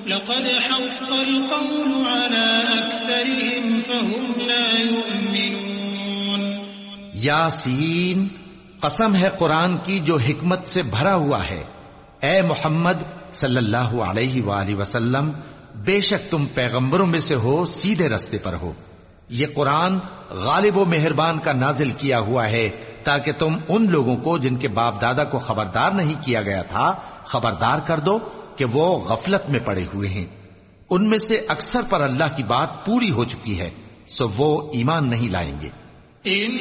लक़द हक़्क़ल क़ौलु अला अक्सरिहिम फ़हुम ला युमिनून। यासीन, कसम है कुरान की जो हिकमत से भरा हुआ है। ए मोहम्मद सल्लल्लाहु अलैहि वसल्लम, बेशक तुम पैगंबरों में से हो, सीधे रास्ते पर हो। ये कुरान गालिब व मेहरबान का नाजिल किया हुआ है ताकि तुम उन लोगों को जिनके बाप दादा को खबरदार नहीं किया गया था खबरदार कर दो कि वो गफलत में पड़े हुए हैं। उनमें से अक्सर पर अल्लाह की बात पूरी हो चुकी है, सो वो ईमान नहीं लाएंगे।